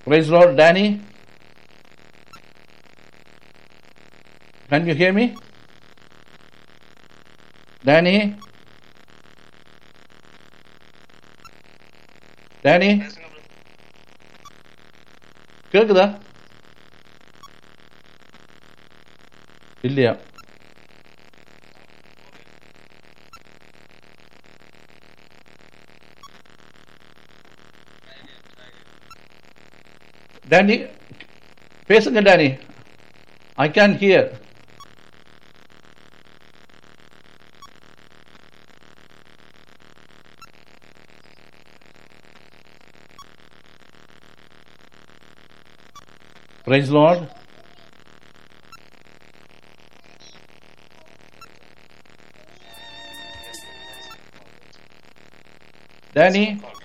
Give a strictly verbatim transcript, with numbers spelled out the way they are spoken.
Praise the Lord. Danny, can you hear me? Danny? Danny? கேக்குதா? இல்லையா? Danny, பேசுங்க Danny. I can't hear. Praise the Lord. Danny?